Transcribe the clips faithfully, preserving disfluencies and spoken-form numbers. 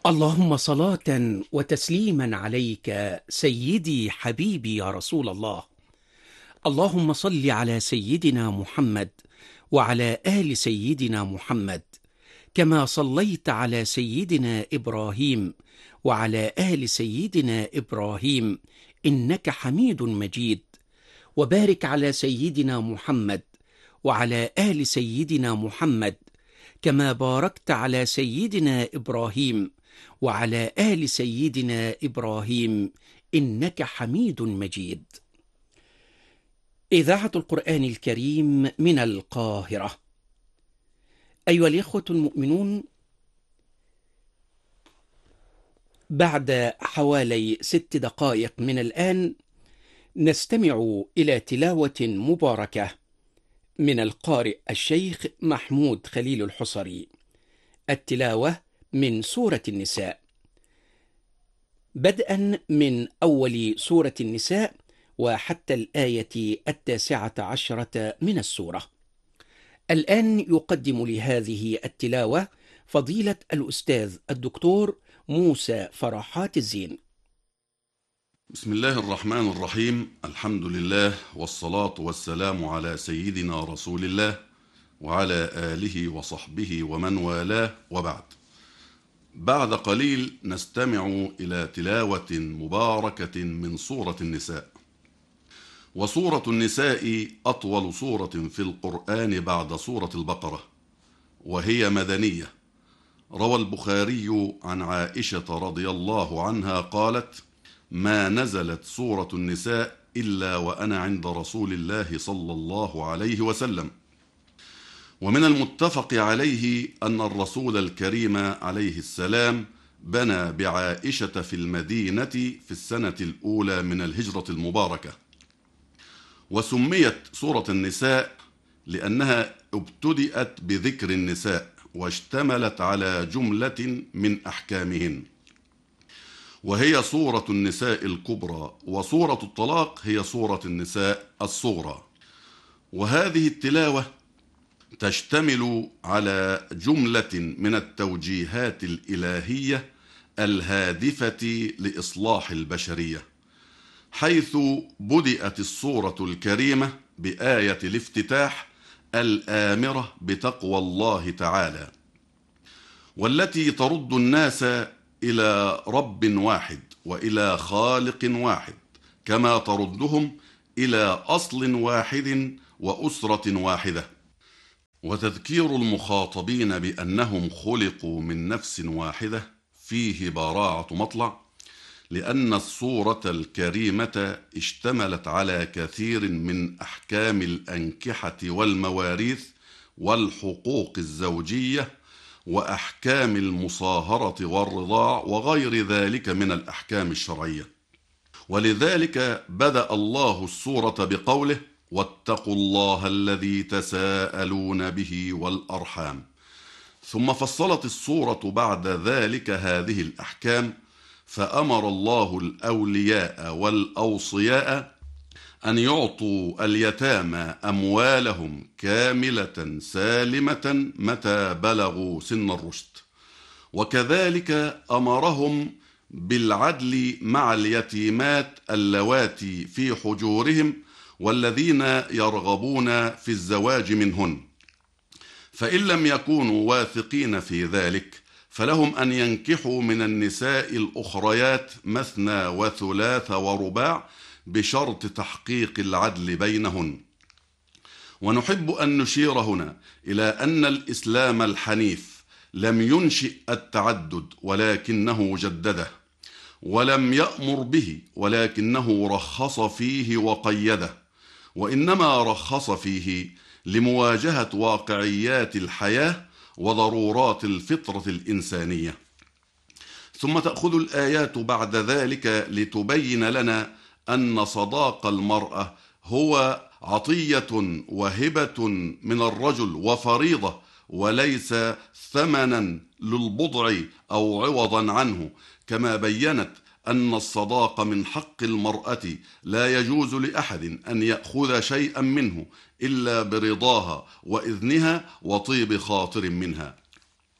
اللهم صلاة وتسليما عليك سيدي حبيبي يا رسول الله. اللهم صل على سيدنا محمد وعلى آل سيدنا محمد، كما صليت على سيدنا إبراهيم وعلى آل سيدنا إبراهيم إنك حميد مجيد. وبارك على سيدنا محمد وعلى آل سيدنا محمد، كما باركت على سيدنا إبراهيم وعلى آل سيدنا إبراهيم إنك حميد مجيد. إذاعة القرآن الكريم من القاهرة. أيها الإخوة المؤمنون، بعد حوالي ست دقائق من الآن نستمع إلى تلاوة مباركة من القارئ الشيخ محمود خليل الحصري. التلاوة من سورة النساء، بدءا من أول سورة النساء وحتى الآية التاسعة عشرة من السورة. الآن يقدم لهذه التلاوة فضيلة الأستاذ الدكتور موسى فرحات الزين. بسم الله الرحمن الرحيم. الحمد لله والصلاة والسلام على سيدنا رسول الله وعلى آله وصحبه ومن والاه، وبعد. بعد قليل نستمع إلى تلاوة مباركة من سورة النساء. وسورة النساء أطول سورة في القرآن بعد سورة البقرة، وهي مدنية. روى البخاري عن عائشة رضي الله عنها قالت: ما نزلت سورة النساء إلا وأنا عند رسول الله صلى الله عليه وسلم. ومن المتفق عليه أن الرسول الكريم عليه السلام بنى بعائشة في المدينة في السنة الأولى من الهجرة المباركة. وسميت سورة النساء لأنها ابتدأت بذكر النساء واشتملت على جملة من أحكامهن، وهي سورة النساء الكبرى، وسورة الطلاق هي سورة النساء الصغرى. وهذه التلاوة تشتمل على جملة من التوجيهات الإلهية الهادفة لإصلاح البشرية، حيث بدأت السورة الكريمة بآية الافتتاح الآمرة بتقوى الله تعالى، والتي ترد الناس إلى رب واحد وإلى خالق واحد، كما تردهم إلى أصل واحد وأسرة واحدة. وتذكير المخاطبين بأنهم خلقوا من نفس واحدة فيه براعة مطلع، لأن السورة الكريمة اشتملت على كثير من أحكام الأنكحة والمواريث والحقوق الزوجية وأحكام المصاهرة والرضاع وغير ذلك من الأحكام الشرعية. ولذلك بدأ الله السورة بقوله: واتقوا الله الذي تساءلون به والأرحام. ثم فصلت السورة بعد ذلك هذه الأحكام، فأمر الله الأولياء والأوصياء أن يعطوا اليتامى أموالهم كاملة سالمة متى بلغوا سن الرشد. وكذلك أمرهم بالعدل مع اليتيمات اللواتي في حجورهم والذين يرغبون في الزواج منهن، فإن لم يكونوا واثقين في ذلك فلهم أن ينكحوا من النساء الأخريات مثنى وثلاث ورباع بشرط تحقيق العدل بينهن. ونحب أن نشير هنا إلى أن الإسلام الحنيف لم ينشئ التعدد ولكنه جدده، ولم يأمر به ولكنه رخص فيه وقيده، وإنما رخص فيه لمواجهة واقعيات الحياة وضرورات الفطرة الإنسانية. ثم تأخذ الآيات بعد ذلك لتبين لنا أن صداق المرأة هو عطية وهبة من الرجل وفريضة، وليس ثمنا للبضع أو عوضا عنه، كما بينت أن الصداق من حق المرأة لا يجوز لأحد أن يأخذ شيئا منه إلا برضاها وإذنها وطيب خاطر منها.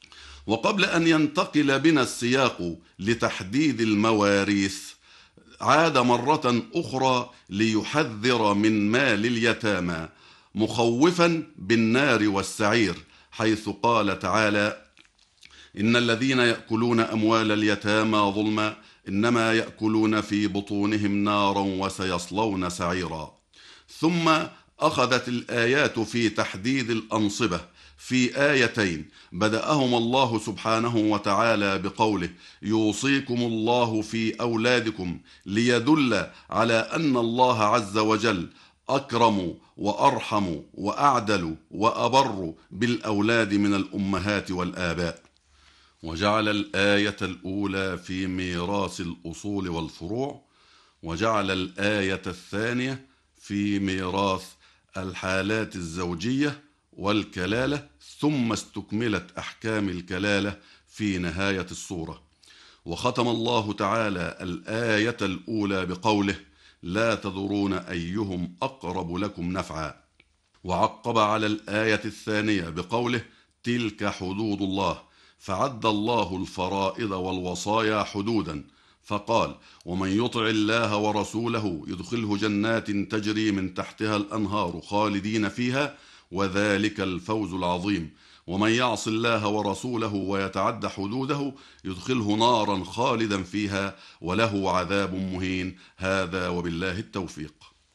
وقبل أن ينتقل بنا السياق لتحديد المواريث، عاد مرة أخرى ليحذر من مال اليتامى، مخوفا بالنار والسعير، حيث قال تعالى: إن الذين يأكلون أموال اليتامى ظلما إنما يأكلون في بطونهم نارا وسيصلون سعيرا. ثم أخذت الآيات في تحديد الأنصبة في آيتين بدأهما الله سبحانه وتعالى بقوله: يوصيكم الله في أولادكم، ليدل على أن الله عز وجل أكرم وأرحم وأعدل وأبر بالأولاد من الأمهات والآباء. وجعل الآية الأولى في ميراث الأصول والفروع، وجعل الآية الثانية في ميراث الحالات الزوجية والكلالة، ثم استكملت أحكام الكلالة في نهاية السورة. وختم الله تعالى الآية الأولى بقوله: لا تدرون أيهم أقرب لكم نفعا. وعقب على الآية الثانية بقوله: تلك حدود الله، فعد الله الفرائض والوصايا حدودا، فقال: ومن يطع الله ورسوله يدخله جنات تجري من تحتها الأنهار خالدين فيها وذلك الفوز العظيم، ومن يعص الله ورسوله ويتعد حدوده يدخله نارا خالدا فيها وله عذاب مهين. هذا وبالله التوفيق.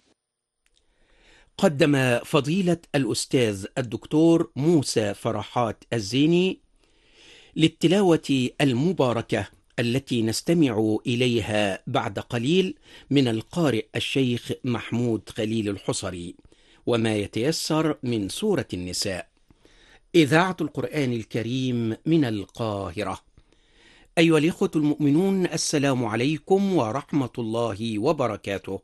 قدم فضيلة الأستاذ الدكتور موسى فرحات الزيني للتلاوة المباركة التي نستمع إليها بعد قليل من القارئ الشيخ محمود خليل الحصري، وما يتيسر من سورة النساء. إذاعة القرآن الكريم من القاهرة. أيها الإخوة المؤمنون، السلام عليكم ورحمة الله وبركاته.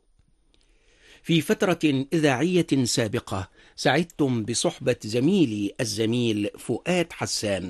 في فترة إذاعية سابقة سعدتم بصحبة زميلي الزميل فؤاد حسان،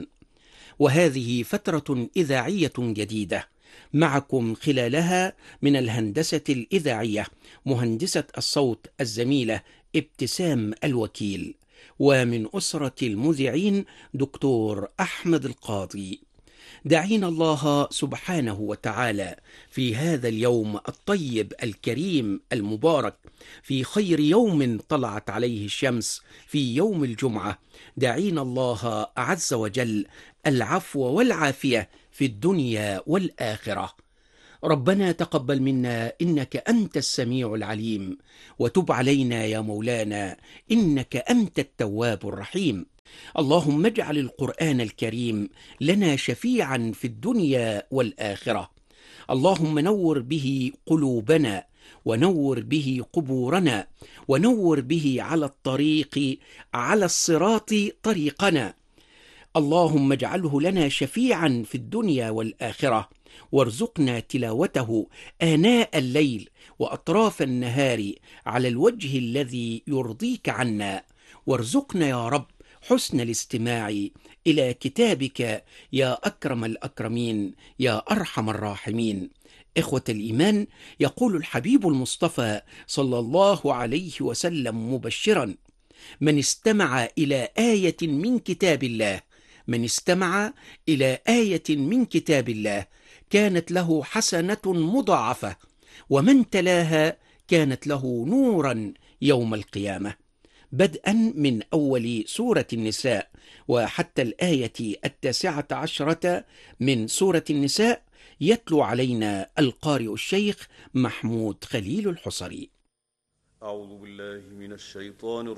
وهذه فترة إذاعية جديدة معكم خلالها من الهندسة الإذاعية مهندسة الصوت الزميلة ابتسام الوكيل، ومن أسرة المذيعين دكتور أحمد القاضي. دعينا الله سبحانه وتعالى في هذا اليوم الطيب الكريم المبارك، في خير يوم طلعت عليه الشمس في يوم الجمعة، دعينا الله عز وجل العفو والعافية في الدنيا والآخرة. ربنا تقبل منا إنك أنت السميع العليم، وتب علينا يا مولانا إنك أنت التواب الرحيم. اللهم اجعل القرآن الكريم لنا شفيعا في الدنيا والآخرة. اللهم نور به قلوبنا، ونور به قبورنا، ونور به على الطريق على الصراط طريقنا. اللهم اجعله لنا شفيعا في الدنيا والآخرة، وارزقنا تلاوته آناء الليل وأطراف النهار على الوجه الذي يرضيك عنا، وارزقنا يا رب حسن الاستماع إلى كتابك يا أكرم الأكرمين يا أرحم الراحمين. إخوة الإيمان، يقول الحبيب المصطفى صلى الله عليه وسلم مبشرا: من استمع إلى آية من كتاب الله من استمع إلى آية من كتاب الله كانت له حسنة مضاعفة، ومن تلاها كانت له نورا يوم القيامة. بدءا من أول سورة النساء وحتى الآية التاسعة عشرة من سورة النساء، يتلو علينا القارئ الشيخ محمود خليل الحصري. أعوذ بالله من الشيطان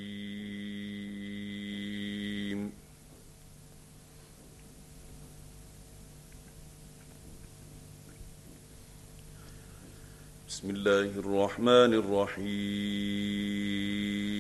الرجيم. بسم الله الرحمن الرحيم.